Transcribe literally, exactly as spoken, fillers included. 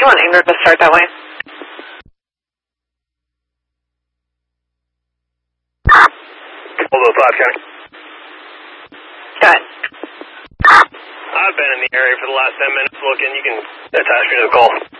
want Ingrid to start that way? Although five County. Go ahead. I've been in the area for the last ten minutes looking. You can attach me to the call.